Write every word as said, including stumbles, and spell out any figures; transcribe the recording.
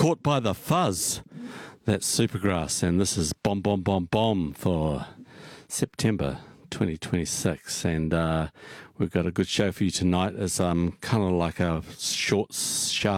Caught by the Fuzz. That's Supergrass, and this is Bomb Bomb Bomb Bomb for September twenty twenty-six. And uh, we've got a good show for you tonight. It's um, kind of like a short, sharp